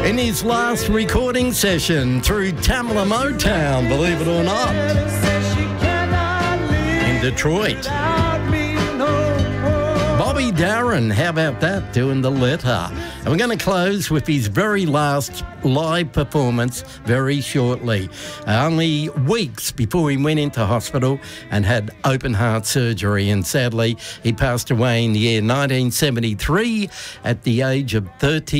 in his last recording session through Tamla Motown, believe it or not, in Detroit. Bobby Darin, how about that, doing the letter? And we're going to close with his very last live performance very shortly. Only weeks before he went into hospital and had open heart surgery. And sadly, he passed away in the year 1973 at the age of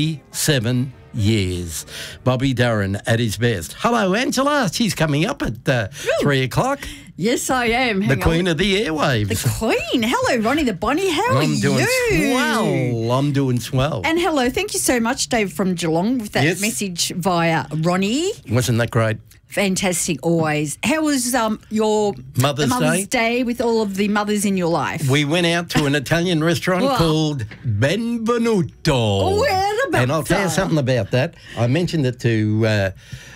37 years. Bobby Darin at his best. Hello, Angela. She's coming up at 3 o'clock. Yes, I am. The Queen of the Airwaves. The Queen. Hello, Ronnie the Bonnie. How are you? I'm doing swell. I'm doing swell. And hello, thank you so much, Dave from Geelong, with that message via Ronnie. Wasn't that great? Fantastic, always. How was your Mother's Day with all of the mothers in your life? We went out to an Italian restaurant called Benvenuto. Where about And I'll tell you something about that. I mentioned it to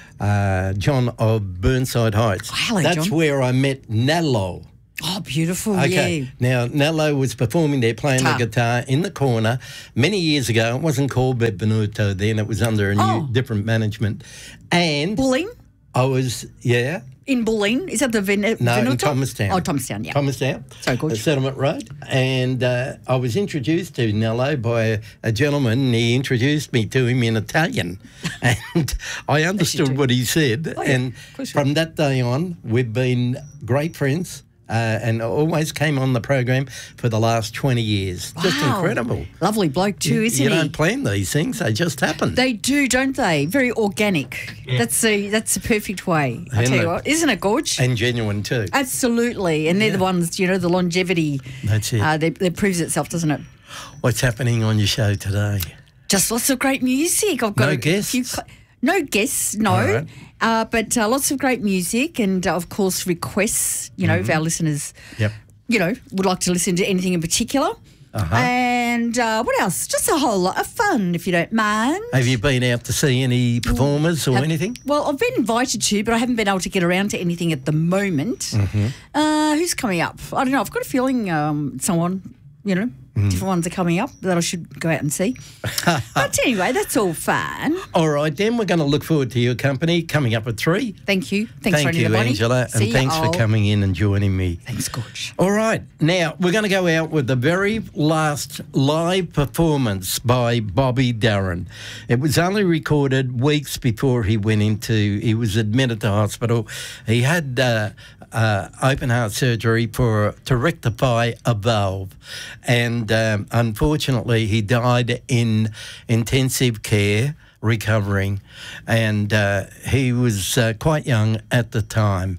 John of Burnside Heights. Oh, hello, That's John. where I met Nello. Oh, beautiful, Okay, yeah. now Nello was performing there, playing the guitar in the corner many years ago. It wasn't called Benvenuto then. It was under a new, different management. And Bulleen? I was, In Bulleen? Is that the Venuto? No, in Thomastown. Oh, Thomastown, yeah. Thomastown. So good. Settlement Road. And I was introduced to Nello by a gentleman, and he introduced me to him in Italian. And I understood what he said. And from that day on, we've been great friends. And always came on the program for the last 20 years. Wow. Just incredible. Lovely bloke too, isn't he? You don't plan these things, they just happen. They do, don't they? Very organic. Yeah. That's the perfect way. I tell you what, isn't it, Gorge? And genuine too. Absolutely. And they're the ones, the longevity. That's it. That proves itself, doesn't it? What's happening on your show today? Just lots of great music. I've got no guests? No guests, no. Right. But lots of great music and, of course, requests, if our listeners, would like to listen to anything in particular. Uh-huh. And what else? Just a whole lot of fun, if you don't mind. Have you been out to see any performers or anything? Well, I've been invited to, but I haven't been able to get around to anything at the moment. Mm-hmm. Who's coming up? I don't know. I've got a feeling someone, different ones are coming up that I should go out and see. But anyway, that's all fun. All right, then we're going to look forward to your company coming up at 3. Thank you. Thanks, Thank you, Angela, and thanks for coming in and joining me. Thanks, Gorge. All right, now we're going to go out with the very last live performance by Bobby Darin. It was only recorded weeks before he was admitted to hospital. He had open heart surgery to rectify a valve, and unfortunately he died in intensive care recovering, and he was quite young at the time.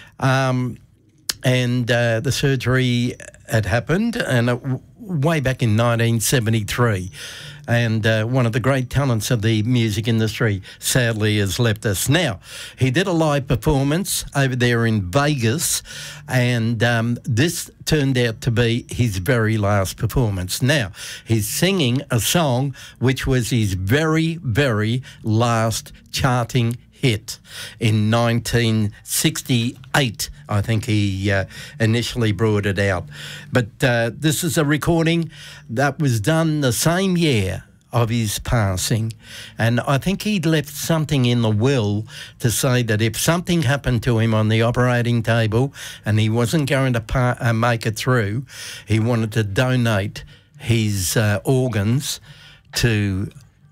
And the surgery had happened and way back in 1973. And one of the great talents of the music industry sadly has left us. Now, he did a live performance over there in Vegas, and this turned out to be his very last performance. Now, he's singing a song which was his very, very last charting hit in 1968. I think he initially brought it out. But this is a recording that was done the same year of his passing. And I think he'd left something in the will to say that if something happened to him on the operating table and he wasn't going to make it through, he wanted to donate his organs to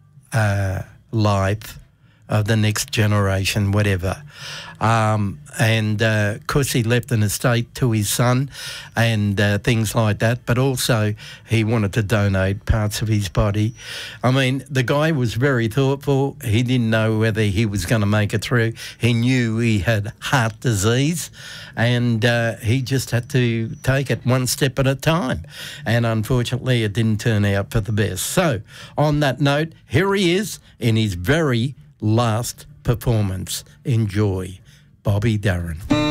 life of the next generation, whatever. And of course he left an estate to his son and things like that, but also he wanted to donate parts of his body. I mean, the guy was very thoughtful. He didn't know whether he was going to make it through. He knew he had heart disease, and he just had to take it one step at a time. And unfortunately it didn't turn out for the best. So on that note, here he is in his very last performance. Enjoy. Bobby Darin.